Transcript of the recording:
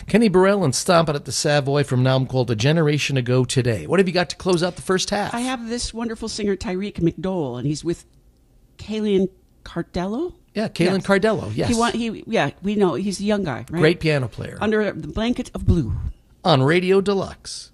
Kenny Burrell and Stompin' at the Savoy from an album called A Generation Ago Today. What have you got to close out the first half? I have this wonderful singer, Tyreek McDowell, and he's with Kaylin Cardello. Yeah, Kaylin Cardello, yes. We know. He's a young guy, right? Great piano player. Under the Blanket of Blue. On Radio Deluxe.